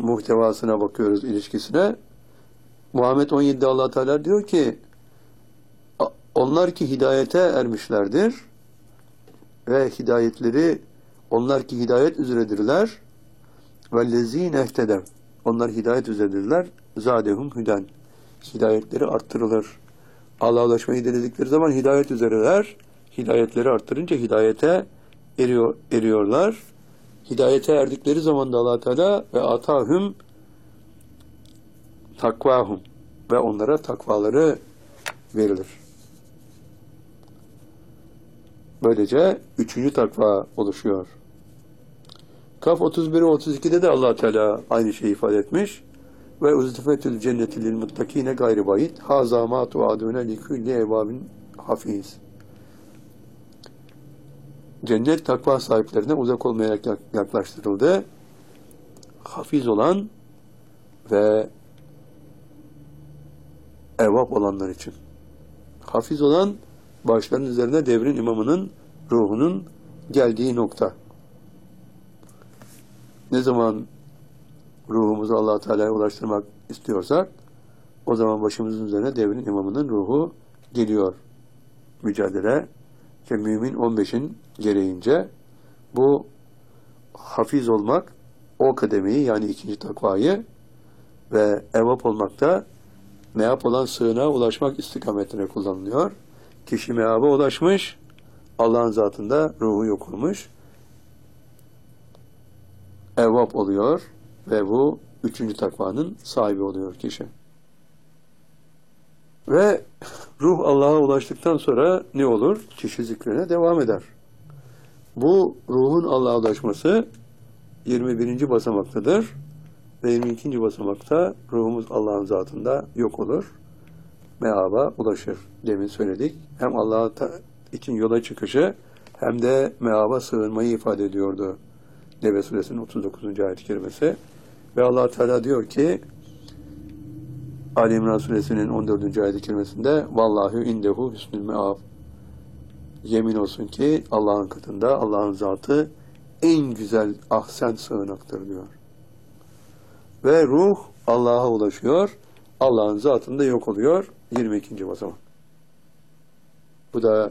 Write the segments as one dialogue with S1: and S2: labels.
S1: muhtevasına bakıyoruz, ilişkisine. Muhammed 17'de Allah Teala diyor ki onlar ki hidayete ermişlerdir ve onlar ki hidayet üzeredirler vellezîne ehtedev, onlar hidayet üzeredirler, zâdehum hüden, hidayetleri arttırılır. Allah'a ulaşmayı denedikleri zaman hidayet üzereler, hidayetleri arttırınca hidayete eriyorlar. Hidayete erdikleri zaman da Allah Teala ve atahum takvahum, ve onlara takvaları verilir. Böylece 3. takva oluşuyor. Kaf 31 ve 32'de de Allah Teala aynı şeyi ifade etmiş. Ve uzlifetül cenneti lil muttakine gayri bayit haza ma tuadune li kulli evabin hafiz. Cennet takva sahiplerine uzak olmayarak yaklaştırıldı. Hafiz olan ve evvap olanlar için. Hafiz olan, başların üzerine devrin imamının ruhunun geldiği nokta. Ne zaman ruhumuzu Allah Teala'ya ulaştırmak istiyorsak, o zaman başımızın üzerine devrin imamının ruhu geliyor. Mücadele. İşte Mümin 15'in gereğince bu hafiz olmak, o kademeyi, yani 2. takvayı ve evvap olmakta meap olan sığınağa ulaşmak istikametine kullanılıyor. Kişi meaba ulaşmış, Allah'ın zatında ruhu yok olmuş, evvap oluyor ve bu 3. takvanın sahibi oluyor kişi. Ve ruh Allah'a ulaştıktan sonra ne olur? Kişi zikrine devam eder. Bu ruhun Allah'a ulaşması 21. basamaktadır. Ve 22. basamakta ruhumuz Allah'ın zatında yok olur. Meaba ulaşır. Demin söyledik. Hem Allah için yola çıkışı hem de meaba sığınmayı ifade ediyordu. Nebe suresinin 39. ayet-i kerimesi. Ve Allah Teala diyor ki Ali İmran suresinin 14. ayet-i kerimesinde Vallahu indehu hüsnül meab. Yemin olsun ki Allah'ın katında Allah'ın zatı en güzel ahsen sığınaktır diyor. Ve ruh Allah'a ulaşıyor. Allah'ın zatında yok oluyor. 22. basamak. Bu da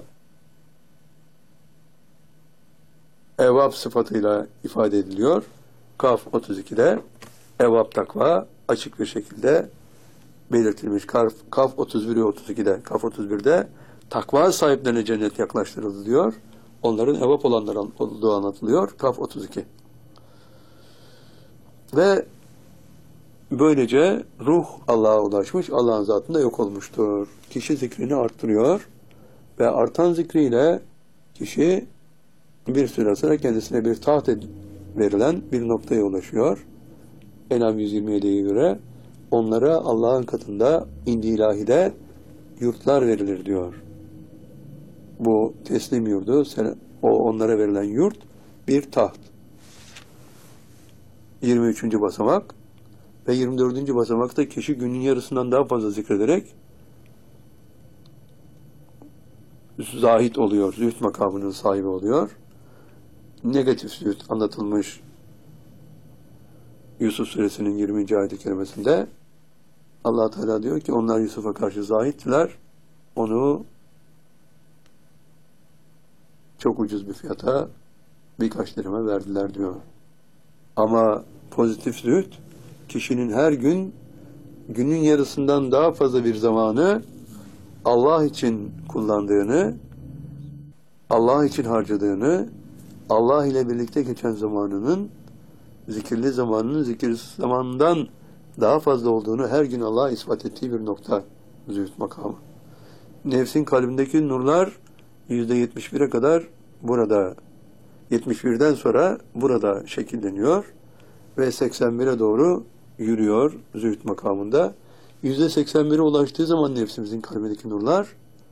S1: evvab sıfatıyla ifade ediliyor. Kaf 32'de evvab takva açık bir şekilde belirtilmiş. Kaf 31 ve 32'de, Kaf 31'de takva sahiplerine cennet yaklaştırıldı diyor. Onların evvab olanlar olduğu anlatılıyor. Kaf 32. Ve böylece ruh Allah'a ulaşmış, Allah'ın zatında yok olmuştur. Kişi zikrini arttırıyor ve artan zikriyle kişi bir süre sonra kendisine bir taht verilen bir noktaya ulaşıyor. En'am 127'ye göre onlara Allah'ın katında indi ilahide yurtlar verilir diyor. Bu teslim yurdu, onlara verilen yurt bir taht. 23. basamak ve 24. basamakta kişi günün yarısından daha fazla zikrederek zahid oluyor, zühd makamının sahibi oluyor. Negatif zühd anlatılmış Yusuf suresinin 20. ayet-i kerimesinde. Allah Teala diyor ki onlar Yusuf'a karşı zahittiler. Onu çok ucuz bir fiyata birkaç dirheme verdiler diyor. Ama pozitif zühd kişinin her gün günün yarısından daha fazla bir zamanı Allah için kullandığını, Allah için harcadığını, Allah ile birlikte geçen zamanının, zikirli zamanının zikirsiz zamandan daha fazla olduğunu her gün Allah'a ispat ettiği bir nokta zühd makamı. Nefsin kalbindeki nurlar %71'e kadar burada, 71'den sonra burada şekilleniyor ve 81'e doğru yürüyor zühd makamında. %81'e ulaştığı zaman nefsimizin kalbindeki nurlar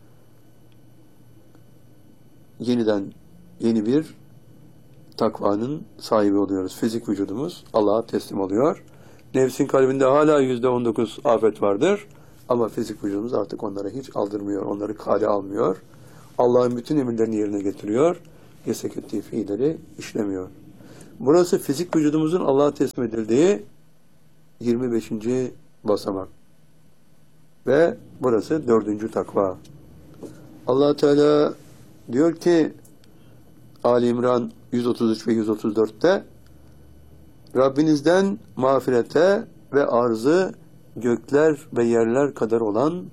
S1: yeniden yeni bir takvanın sahibi oluyoruz. Fizik vücudumuz Allah'a teslim oluyor. Nefsin kalbinde hala %19 afet vardır. Ama fizik vücudumuz artık onlara hiç aldırmıyor. Onları kale almıyor. Allah'ın bütün emirlerini yerine getiriyor. Yasak ettiği fiilleri işlemiyor. Burası fizik vücudumuzun Allah'a teslim edildiği 25. basamak. Ve burası 4. takva. Allah Teala diyor ki Ali İmran 133 ve 134'te Rabbinizden mağfirete ve arzı gökler ve yerler kadar olan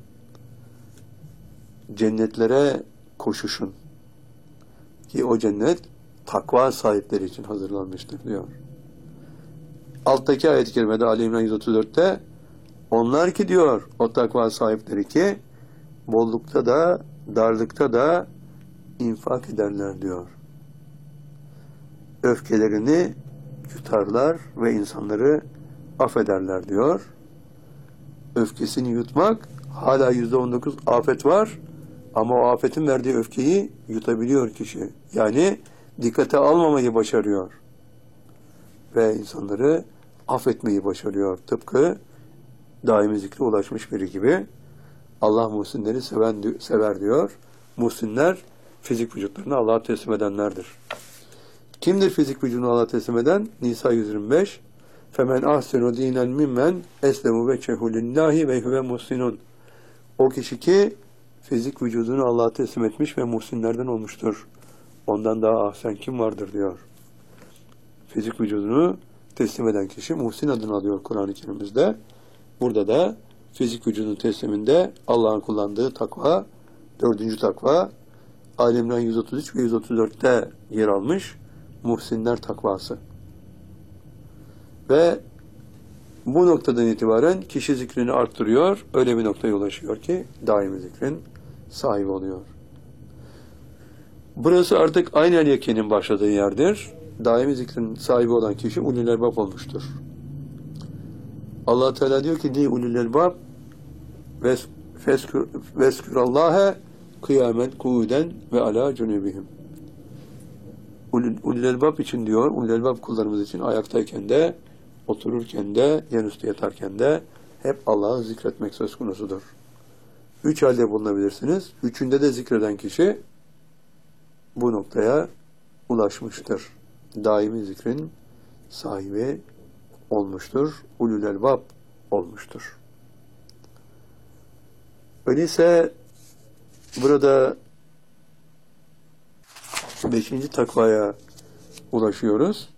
S1: cennetlere koşuşun. Ki o cennet takva sahipleri için hazırlanmıştır diyor. Alttaki ayet-i kerimede Ali İmran 134'te onlar ki diyor o takva sahipleri ki bollukta da darlıkta da infak ederler diyor. Öfkelerini yutarlar ve insanları affederler diyor. Öfkesini yutmak, hala %19 afet var ama o afetin verdiği öfkeyi yutabiliyor kişi. Yani dikkate almamayı başarıyor. Ve insanları affetmeyi başarıyor. Tıpkı daimi zikre ulaşmış biri gibi. Allah muhsinleri sever diyor. Muhsinler fizik vücutlarını Allah'a teslim edenlerdir. Kimdir fizik vücudunu Allah'a teslim eden? Nisa 125. Femen ahsenu dinen mimmen eslemu veçehu lillahi ve huve muhsinun. O kişi ki fizik vücudunu Allah'a teslim etmiş ve muhsinlerden olmuştur. Ondan daha ahsen kim vardır diyor. Fizik vücudunu teslim eden kişi muhsin adını alıyor Kur'an-ı Kerim'imizde. Burada da fizik vücudun tesliminde Allah'ın kullandığı takva, 4. takva, Ali İmran 133 ve 134'te yer almış muhsinler takvası. Ve bu noktadan itibaren kişi zikrini arttırıyor, öyle bir noktaya ulaşıyor ki daimi zikrin sahibi oluyor. Burası artık aynel yakinin başladığı yerdir. Daimi zikrin sahibi olan kişi ulul elbab olmuştur. Allah Teala diyor ki: "Li ulul elbab veskurallaha kıyamen kuuden ve ala cunubihim." Ulul elbab için diyor, ulul elbab kullarımız için ayaktayken de, otururken de, yanüstü yatarken de hep Allah'ı zikretmek söz konusudur. 3 halde bulunabilirsiniz. 3'ünde de zikreden kişi bu noktaya ulaşmıştır. Daimi zikrin sahibi olmuştur. Ulul elbab olmuştur. Öyleyse burada 5. takvaya ulaşıyoruz.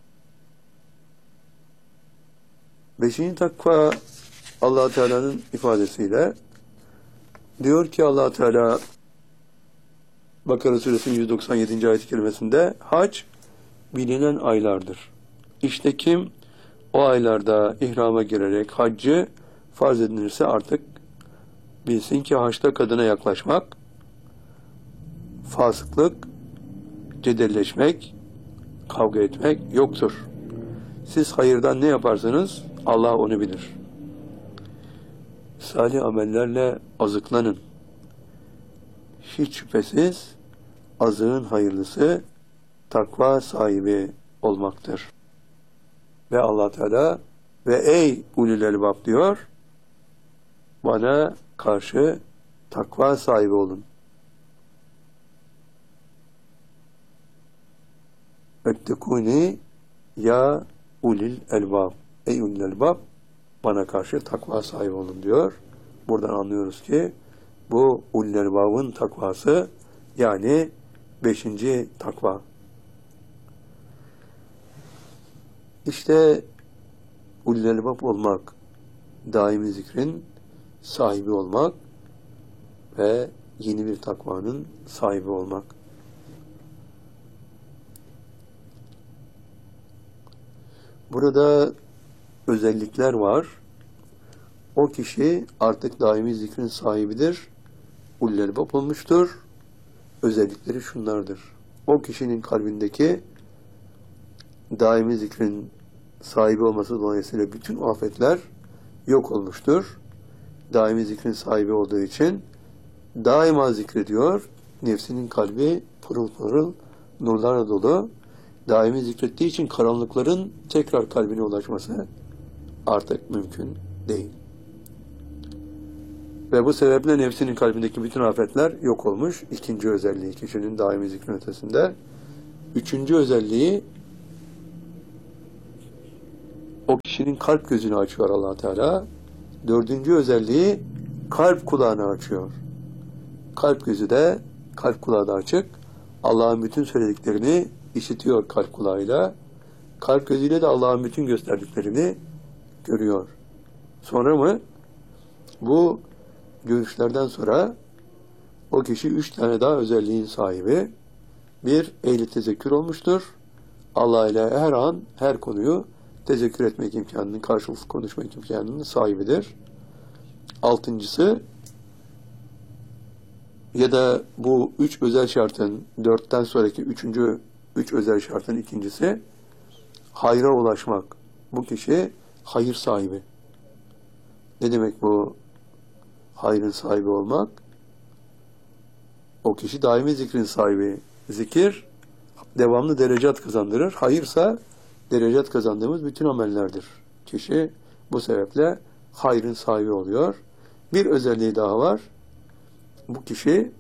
S1: 5. takva Allah Teala'nın ifadesiyle diyor ki Allah Teala Bakara Suresinin 197. ayet-i kerimesinde hac bilinen aylardır. İşte kim o aylarda ihrama girerek haccı farz edilirse artık bilsin ki haçta kadına yaklaşmak, fasıklık, cedelleşmek, kavga etmek yoktur. Siz hayırdan ne yaparsanız Allah onu bilir. Salih amellerle azıklanın. Hiç şüphesiz azığın hayırlısı takva sahibi olmaktır. Ve Allah Teala ve ey ulul elbab diyor, bana karşı takva sahibi olun. Ettekuni ya ulil elbab. Ey ulil elbab, bana karşı takva sahibi olun diyor. Buradan anlıyoruz ki bu ulil elbabın takvası, yani 5. takva. İşte ulil elbab olmak, daimi zikrin sahibi olmak ve yeni bir takvanın sahibi olmak. Burada özellikler var. O kişi artık daimi zikrin sahibidir. Ulul elbab olmuştur. Özellikleri şunlardır. O kişinin kalbindeki daimi zikrin sahibi olması dolayısıyla bütün afetler yok olmuştur. Daimi zikrin sahibi olduğu için daima zikrediyor. Nefsinin kalbi pırıl pırıl nurlarla dolu. Daimi zikrettiği için karanlıkların tekrar kalbine ulaşması artık mümkün değil. Ve bu sebeple nefsinin kalbindeki bütün afetler yok olmuş. 2. özelliği kişinin daimi zikrin ötesinde. 3. özelliği o kişinin kalp gözünü açıyor Allah Teala. Dördüncü özelliği kalp kulağını açıyor. Kalp gözü de, kalp kulağı da açık. Allah'ın bütün söylediklerini işitiyor kalp kulağıyla. Kalp gözüyle de Allah'ın bütün gösterdiklerini görüyor. Sonra mı? Bu görüşlerden sonra o kişi 3 tane daha özelliğin sahibi. Bir, ehli tezekkür olmuştur. Allah ile her an, her konuyu tezekkür etmek imkanının, karşılıklı konuşmak imkanının sahibidir. Altıncısı, ya da bu 3 özel şartın, 4'ten sonraki 3 özel şartın ikincisi, hayra ulaşmak. Bu kişi hayır sahibi. Ne demek bu hayrın sahibi olmak? O kişi daimi zikrin sahibi. Zikir devamlı derecat kazandırır. Hayırsa derecat kazandığımız bütün amellerdir. Kişi bu sebeple hayrın sahibi oluyor. Bir özelliği daha var. Bu kişi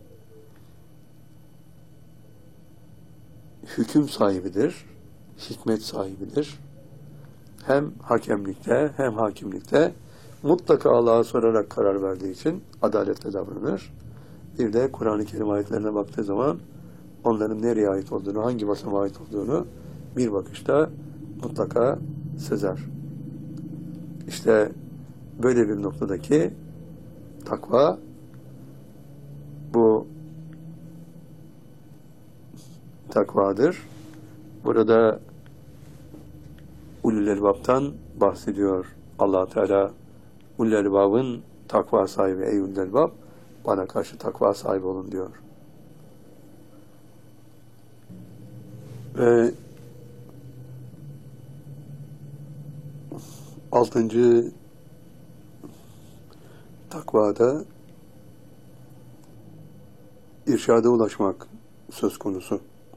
S1: hüküm sahibidir. Hikmet sahibidir. Hem hakemlikte hem hakimlikte mutlaka Allah'a sorarak karar verdiği için adaletle davranır. Bir de Kur'an-ı Kerim ayetlerine baktığı zaman onların nereye ait olduğunu, hangi basamağa ait olduğunu bir bakışta mutlaka sezer. İşte böyle bir noktadaki takva, bu takvadır. Burada ulul elbaptan bahsediyor Allah Teala. Ulul elbabın takva sahibi, ey ulul elbab, bana karşı takva sahibi olun diyor. Ve 6. takvada irşada ulaşmak söz konusu.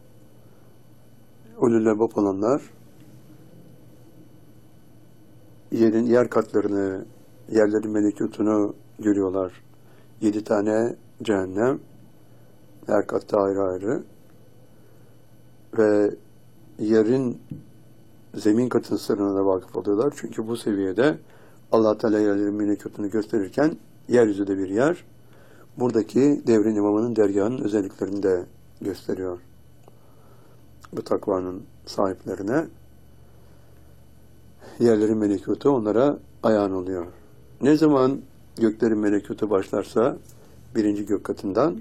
S1: Ulul elbab olanlar yer katlarını, yerlerin melekutunu görüyorlar. 7 tane cehennem, her katta ayrı ayrı ve yerin zemin katın sırrına da vakıf oluyorlar. Çünkü bu seviyede Allah Teala yerlerin melekutunu gösterirken yeryüzü de bir yer. Buradaki devrin imamının dergahının özelliklerini de gösteriyor. Bu takvanın sahiplerine yerlerin melekutu onlara ayağın oluyor. Ne zaman göklerin melekutu başlarsa 1. gök katından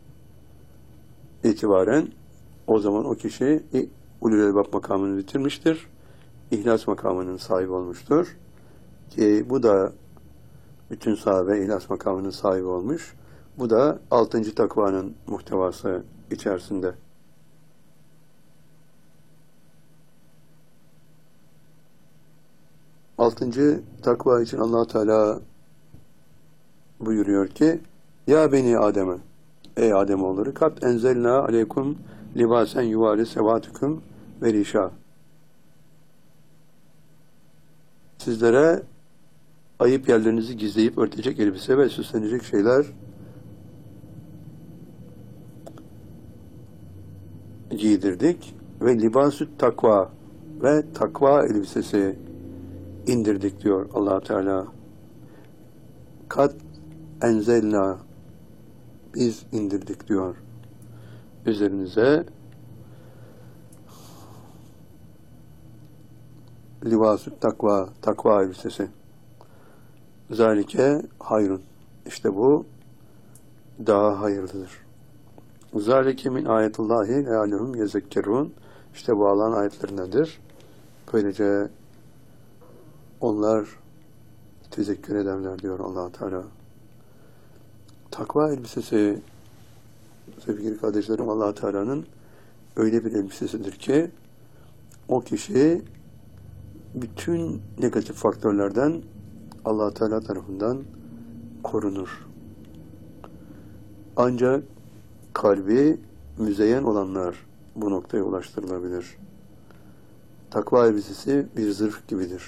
S1: itibaren o zaman o kişi ulul elbab makamını bitirmiştir. İhlas makamının sahibi olmuştur. Ki bu da bütün sahabe ihlas makamının sahibi olmuş. Bu da 6. takvanın muhtevası içerisinde. 6. takva için Allah Teala buyuruyor ki: Ya beni Adem'e, ey Ademoğulları, kat enzelna aleykum libasen yuvari sevatukum ve rişa. Sizlere ayıp yerlerinizi gizleyip örtecek elbise ve süslenecek şeyler giydirdik ve libasü takva ve takva elbisesi indirdik diyor Allah Teala. Kat enzelna, biz indirdik diyor üzerinize libasü takva, takva elbisesi. Zalike hayrun, işte bu daha hayırlıdır. Zalike min ayetullahi lealehum yezekkerun, işte bu Allah'ın ayetlerindendir. Böylece onlar tezekkür ederler diyor Allah Teala. Takva elbisesi, sevgili kardeşlerim, Allah Teala'nın öyle bir elbisesidir ki o kişi bütün negatif faktörlerden Allah Teala tarafından korunur. Ancak kalbi müzeyyen olanlar bu noktaya ulaştırılabilir. Takva elbisesi bir zırh gibidir.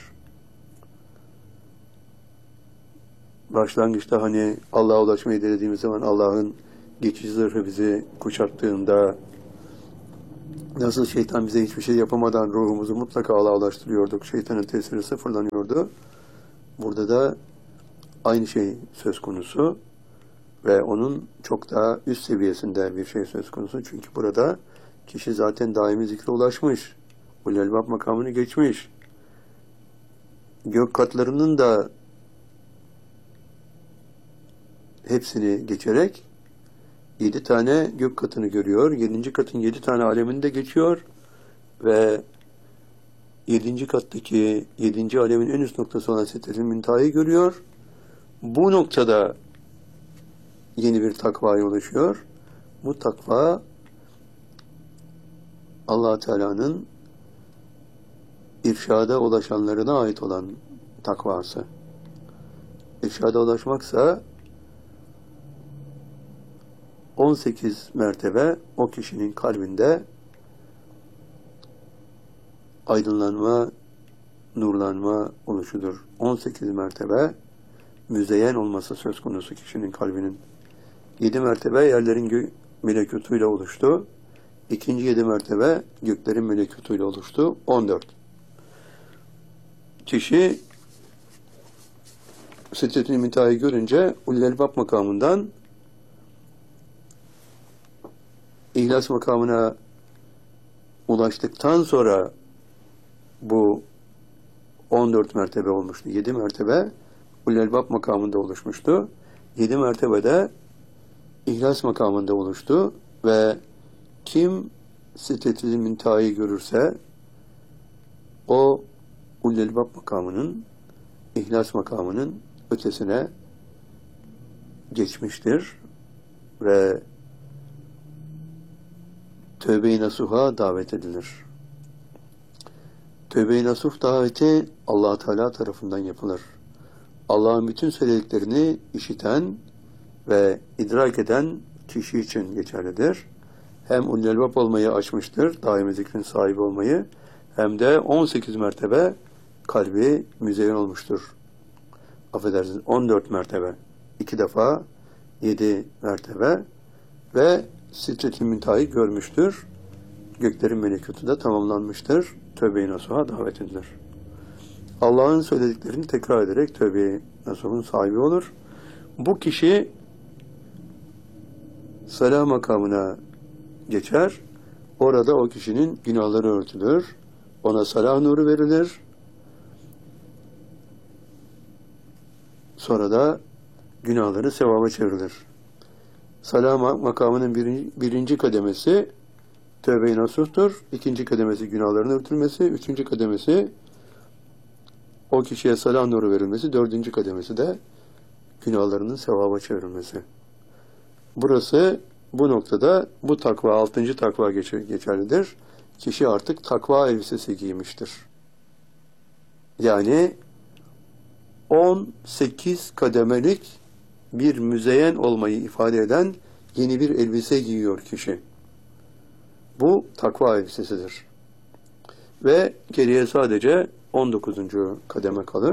S1: Başlangıçta hani Allah'a ulaşmayı denediğimiz zaman Allah'ın geçici zırhı bizi kuşattığında Nasıl şeytan bize hiçbir şey yapamadan ruhumuzu mutlaka Allah'a ulaştırıyorduk. Şeytanın tesiri sıfırlanıyordu. Burada da aynı şey söz konusu ve onun çok daha üst seviyesinde bir şey söz konusu. Çünkü burada kişi zaten daimi zikre ulaşmış. Ulul Elbab makamını geçmiş. Gök katlarının da hepsini geçerek 7 tane gök katını görüyor. 7. katın 7 tane alemini de geçiyor ve 7. kattaki 7. alemin en üst noktası olan Sidretil Münteha'yı görüyor. Bu noktada yeni bir takvaya ulaşıyor. Bu takva Allah Teala'nın irşada ulaşanlarına ait olan takvası. İrşada ulaşmaksa 18 mertebe o kişinin kalbinde aydınlanma, nurlanma oluşudur. 18 mertebe müzeyyen olması söz konusu kişinin kalbinin. 7 mertebe yerlerin melekutuyla oluştu. İkinci 7 mertebe göklerin melekutuyla oluştu. 14. Kişi Sidretil Münteha'yı görünce Ulul Elbab makamından İhlas makamına ulaştıktan sonra bu 14 mertebe olmuştu. 7 mertebe Ulul Elbab makamında oluşmuştu. 7 mertebede İhlas makamında oluştu ve kim Sidretil Münteha'yı görürse o Ulul Elbab makamının, İhlas makamının ötesine geçmiştir ve Tövbe-i Nasuh'a davet edilir. Tövbe-i Nasuh daveti Allah Teala tarafından yapılır. Allah'ın bütün söylediklerini işiten ve idrak eden kişi için geçerlidir. Hem Ulul Elbab olmayı açmıştır, daimi zikrin sahibi olmayı, hem de 18 mertebe kalbi müzeyyen olmuştur. Affedersiniz, 14 mertebe. 2 defa 7 mertebe ve Sidretil Münteha'yı görmüştür. Göklerin melekutu da tamamlanmıştır. Tövbe-i Nasuh'a davet edilir. Allah'ın söylediklerini tekrar ederek Tövbe-i Nasuh'un sahibi olur. Bu kişi Salah makamına geçer. Orada o kişinin günahları örtülür. Ona salah nuru verilir. Sonra da günahları sevaba çevrilir. Salah makamının birinci kademesi Tövbe-i Nasuh'tur. İkinci kademesi günahların örtülmesi. Üçüncü kademesi o kişiye salah nuru verilmesi. Dördüncü kademesi de günahlarının sevaba çevrilmesi. Burası bu noktada bu takva, 6. takva geçerlidir. Kişi artık takva elbisesi giymiştir. Yani 18 kademelik bir müzeyyen olmayı ifade eden yeni bir elbise giyiyor kişi. Bu takva elbisesidir. Ve geriye sadece 19. kademe kalır.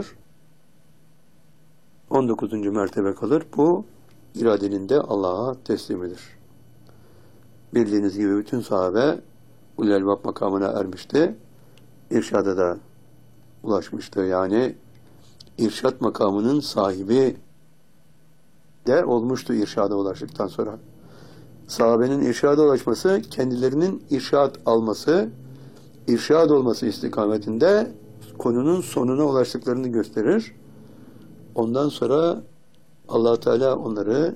S1: 19. mertebe kalır. Bu iradenin de Allah'a teslimidir. Bildiğiniz gibi bütün sahabe Ulul Elbab makamına ermişti. İrşada da ulaşmıştı. Yani irşat makamının sahibi de olmuştu irşada ulaştıktan sonra. Sahabenin irşada ulaşması, kendilerinin irşad alması, irşad olması istikametinde konunun sonuna ulaştıklarını gösterir. Ondan sonra Allah Teala onları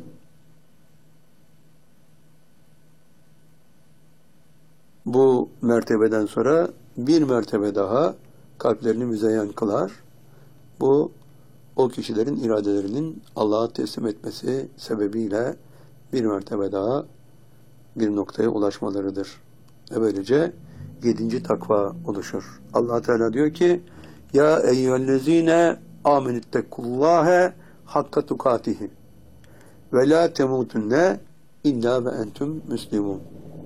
S1: bu mertebeden sonra bir mertebe daha kalplerini müzeyyen kılar. Bu o kişilerin iradelerinin Allah'a teslim etmesi sebebiyle bir mertebe daha bir noktaya ulaşmalarıdır. Ve böylece 7. takva oluşur. Allah Teala diyor ki: Ya eyyühellezine amenüttekullâhe hakka tukatihi ve la temutunne illa ve entüm müslimun.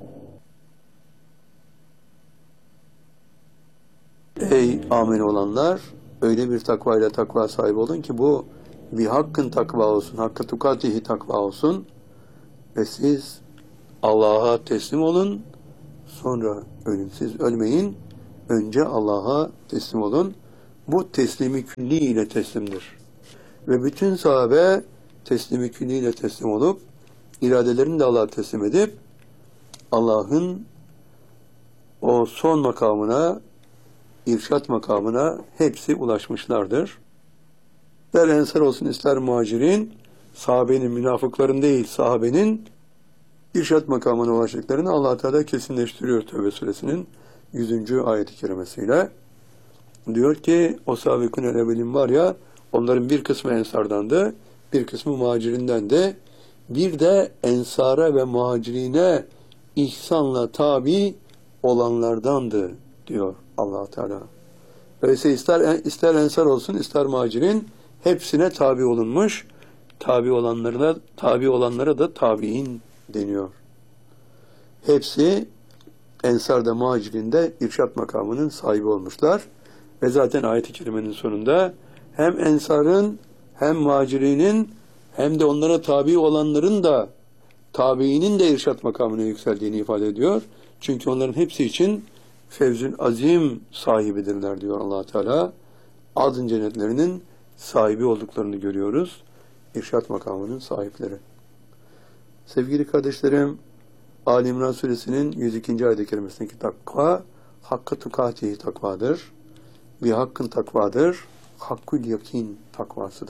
S1: Ey amin olanlar, öyle bir takvayla takva sahibi olun ki bu bir hakkın takva olsun, hakka tukatihi takva olsun ve siz Allah'a teslim olun, sonra ölün. Siz ölmeyin, önce Allah'a teslim olun. Bu teslimi külli ile teslimdir. Ve bütün sahabe teslimi külli ile teslim olup, iradelerini de Allah'a teslim edip, Allah'ın o son makamına, irşat makamına hepsi ulaşmışlardır. İster ensar olsun, ister muhacirin, sahabenin, münafıkların değil, sahabenin irşat makamına ulaştıklarını Allah Teala kesinleştiriyor Tevbe suresinin 100. ayet-i kerimesiyle. Diyor ki o sahabikun evvelin var ya, onların bir kısmı ensardandı, bir kısmı muhacirindendi. Bir de ensara ve muhacirine ihsanla tabi olanlardandı diyor Allah Teala. Dolayısıyla ister ensar olsun, ister muhacirin hepsine tabi olunmuş. Tabi olanlara da tabi'in deniyor. Hepsi ensarda, muhacirinde irşat makamının sahibi olmuşlar. Ve zaten ayet-i kerimenin sonunda hem ensarın, hem muhacirinin, hem de onlara tabi olanların da tabiinin de irşat makamına yükseldiğini ifade ediyor. Çünkü onların hepsi için fevzün azim sahibidirler diyor Allah Teala. Adın cennetlerinin sahibi olduklarını görüyoruz. İrşat makamının sahipleri. Sevgili kardeşlerim, Ali İmran suresinin 102. ayet-i kerimesindeki takva, hakkı tukatihi takvadır. Bir hakkın takvadır, hakkül yakin takvasıdır.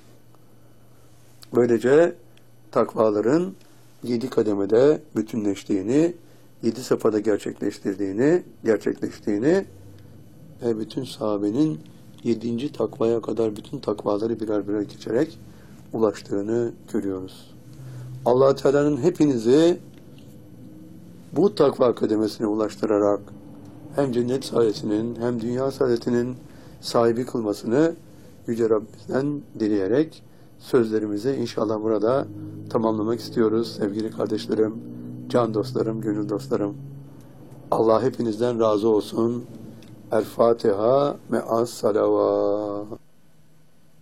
S1: Böylece takvaların 7 kademede bütünleştiğini, 7 safhada gerçekleştiğini ve bütün sahabenin 7. takvaya kadar bütün takvaları birer birer geçerek ulaştığını görüyoruz. Allah Teala'nın hepinizi bu takva kademesine ulaştırarak hem cennet saadetinin hem dünya saadetinin sahibi kılmasını Yüce Rabbimizden dileyerek sözlerimizi inşallah burada tamamlamak istiyoruz sevgili kardeşlerim, can dostlarım, gönül dostlarım. Allah hepinizden razı olsun. El Fatiha me'as salavat.